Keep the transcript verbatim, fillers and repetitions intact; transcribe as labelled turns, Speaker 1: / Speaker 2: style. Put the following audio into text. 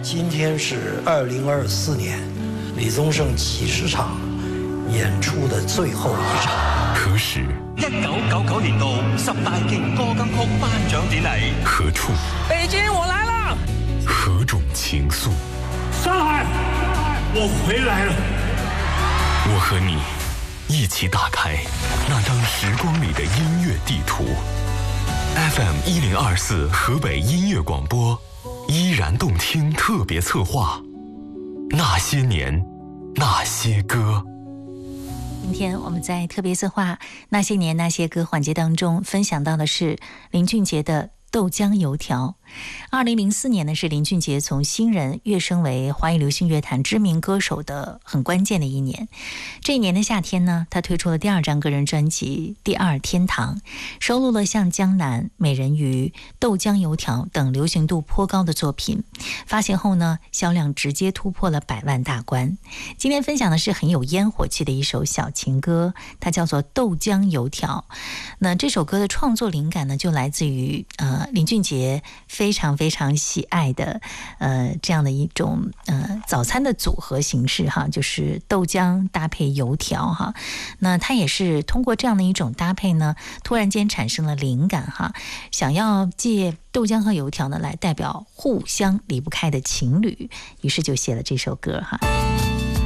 Speaker 1: 今天是二零二四年李宗盛几十场演出的最后一场。
Speaker 2: 何时？
Speaker 3: 一九九九年度十大勁歌金曲頒獎典禮。
Speaker 2: 何處？
Speaker 4: 北京，我來了。
Speaker 2: 何種情愫？
Speaker 5: 上海，我回來了。
Speaker 2: 我和你一起打開那張時光裡的音樂地圖。F M 一零二四河北音樂廣播，依然動聽特別策劃，那些年，那些歌。
Speaker 6: 今天我們在特別策劃那些年那些歌環節當中分享到的是林俊傑的豆漿油條。二零零四年呢，是林俊傑從新人躍升為華語流行樂壇知名歌手的很關鍵的一年。這一年的夏天呢，他推出了第二張個人專輯《第二天堂》，收錄了像《江南》《美人魚》《豆漿油條》等流行度頗高的作品。發行後呢，銷量直接突破了百萬大關。今天分享的是很有煙火氣的一首小情歌，它叫做《豆漿油條》。那這首歌的創作靈感呢，就來自於呃林俊傑非常非常喜愛的呃這樣的一種呃早餐的組合形式哈，就是豆漿搭配油條哈。那他也是通過這樣的一種搭配呢，突然間產生了靈感哈，想要借豆漿和油條呢來代表互相離不開的情侶，於是就寫了這首歌哈。